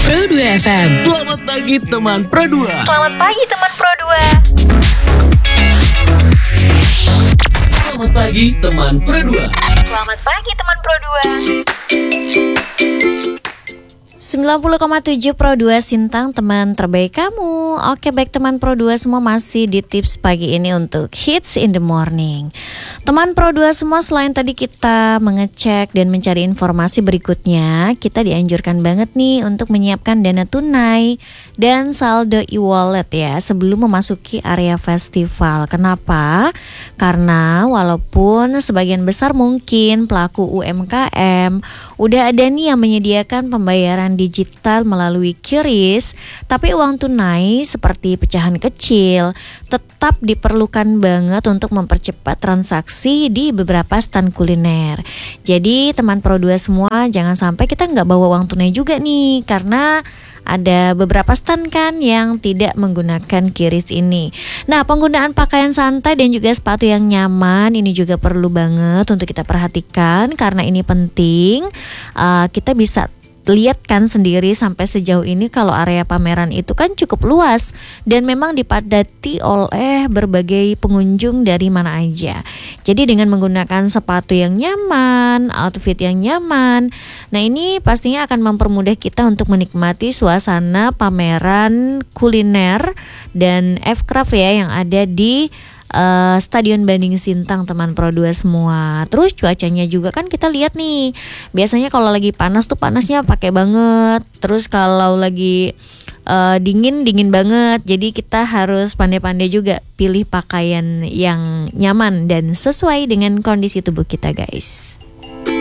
Pro 2 FM. Selamat pagi teman Pro 2. Selamat pagi teman Pro 2. Selamat pagi teman Pro 2. Selamat pagi teman Pro 2. 90,7 Pro 2 Sintang, teman terbaik kamu. Oke, baik teman Pro 2 semua, masih di tips pagi ini untuk Hits in the Morning. Teman Pro 2 semua, selain tadi kita mengecek dan mencari informasi berikutnya, kita dianjurkan banget nih untuk menyiapkan dana tunai dan saldo e-wallet ya sebelum memasuki area festival. Kenapa? Karena walaupun sebagian besar mungkin pelaku UMKM udah ada nih yang menyediakan pembayaran digital melalui QRIS, tapi uang tunai seperti pecahan kecil tetap diperlukan banget untuk mempercepat transaksi di beberapa stand kuliner. Jadi teman Pro 2 semua, jangan sampai kita nggak bawa uang tunai juga nih, karena ada beberapa stand kan yang tidak menggunakan QRIS ini. Nah, penggunaan pakaian santai dan juga sepatu yang nyaman ini juga perlu banget untuk kita perhatikan, karena ini penting. Kita bisa lihat kan sendiri sampai sejauh ini kalau area pameran itu kan cukup luas dan memang dipadati oleh berbagai pengunjung dari mana aja. Jadi dengan menggunakan sepatu yang nyaman, outfit yang nyaman, nah ini pastinya akan mempermudah kita untuk menikmati suasana pameran kuliner dan F-Craft ya yang ada di Stadion Banding Sintang, teman Pro 2 semua. Terus cuacanya juga kan kita lihat nih, biasanya kalau lagi panas tuh panasnya pakai banget, terus kalau lagi dingin banget. Jadi kita harus pandai-pandai juga pilih pakaian yang nyaman dan sesuai dengan kondisi tubuh kita, guys.